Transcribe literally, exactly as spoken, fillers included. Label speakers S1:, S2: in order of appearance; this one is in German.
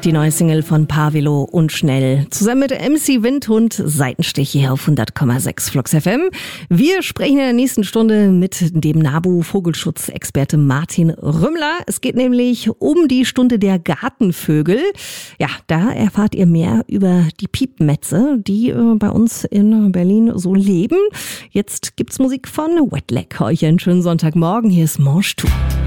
S1: Die neue Single von Pavelo und Schnell. Zusammen mit M C Windhund, Seitenstich hier auf hundert Komma sechs Flux F M. Wir sprechen in der nächsten Stunde mit dem NABU-Vogelschutzexperte Martin Rümmler. Es geht nämlich um die Stunde der Gartenvögel. Ja, da erfahrt ihr mehr über die Piepmetze, die äh, bei uns in Berlin so leben. Jetzt gibt's Musik von Wetleg. Euch einen schönen Sonntagmorgen. Hier ist Mange Tout.